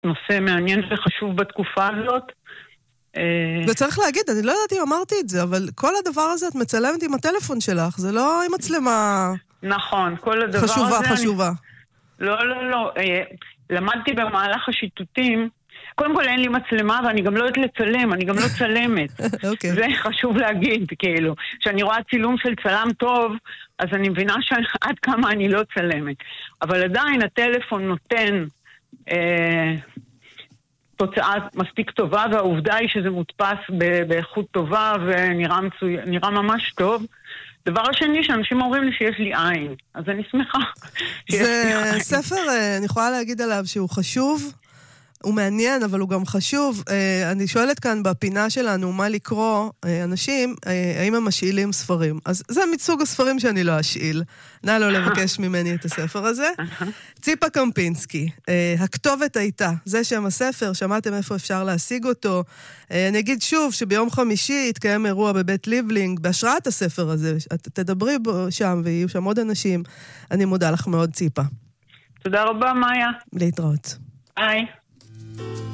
נושא מעניין וחשוב בתקופה הזאת. וצריך להגיד, אני לא יודעת אם אמרתי את זה, אבל כל הדבר הזה את מצלמת עם הטלפון שלך, זה לא עם מצלמה... נכון, כל הדבר הזה... חשובה. לא. למדתי במהלך השיטוטים, קודם כל אין לי מצלמה ואני גם לא יודעת לצלם, אני גם לא צלמת. זה חשוב להגיד, כאילו. כשאני רואה צילום של צלם טוב, אז אני מבינה עד כמה אני לא צלמת. אבל עדיין הטלפון נותן תוצאה מספיק טובה, והעובדה היא שזה מודפס באיכות טובה ונראה ממש טוב. דבר השני שאנשים אומרים לי שיש לי עין, אז אני שמחה. זה ספר, אני יכולה להגיד עליו שהוא חשוב, הוא מעניין, אבל הוא גם חשוב. אני שואלת כאן בפינה שלנו מה לקרוא אנשים, האם הם משאילים ספרים. אז זה מסוג הספרים שאני לא אשאיל. נא לא לבקש ממני את הספר הזה. ציפה קמפינסקי, הכתובת הייתה. זה שם הספר, שמעתם איפה אפשר להשיג אותו. אני אגיד שוב שביום חמישי התקיים אירוע בבית ליבלינג, בהשראת הספר הזה. תדברי בו שם ויהיו שם עוד אנשים. אני מודה לך מאוד, ציפה. תודה רבה, מאיה. להתראות. ביי.